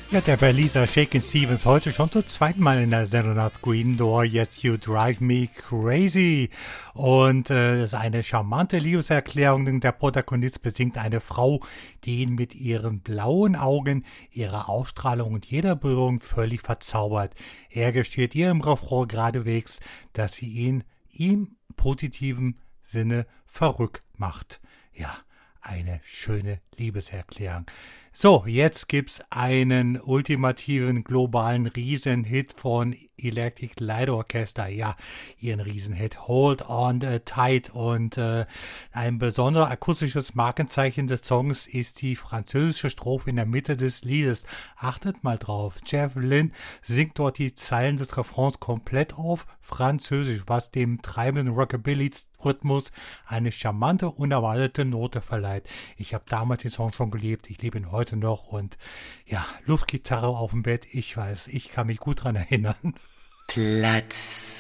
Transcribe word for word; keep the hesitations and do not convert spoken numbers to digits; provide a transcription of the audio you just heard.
Ja, der Berliner Shakin' Stevens heute schon zum zweiten Mal in der Sendung nach Green Door, Yes You Drive Me Crazy. Und äh, das ist eine charmante Liebeserklärung, denn der Protagonist besingt eine Frau, die ihn mit ihren blauen Augen, ihrer Ausstrahlung und jeder Berührung völlig verzaubert. Er gesteht ihr im Refrain geradewegs, dass sie ihn ihm positiven Sinne verrückt macht. Ja, eine schöne Liebeserklärung. So, jetzt gibt's einen ultimativen globalen Riesenhit von Electric Light Orchestra. Ja, ihren Riesenhit Hold On Tight. Und äh, ein besonderes akustisches Markenzeichen des Songs ist die französische Strophe in der Mitte des Liedes. Achtet mal drauf. Jeff Lynne singt dort die Zeilen des Refrains komplett auf Französisch, was dem treibenden Rockabilly-Rhythmus eine charmante, unerwartete Note verleiht. Ich habe damals den Song schon geliebt, ich liebe ihn heute noch und ja, Luftgitarre auf dem Bett, ich weiß, ich kann mich gut dran erinnern. Platz